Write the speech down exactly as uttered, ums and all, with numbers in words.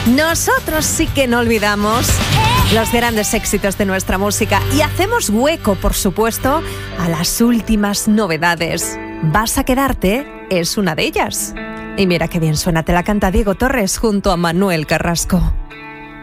Nosotros sí que no olvidamos los grandes éxitos de nuestra música y hacemos hueco, por supuesto, a las últimas novedades. Vas a quedarte es una de ellas. Y mira qué bien suena, te la canta Diego Torres junto a Manuel Carrasco.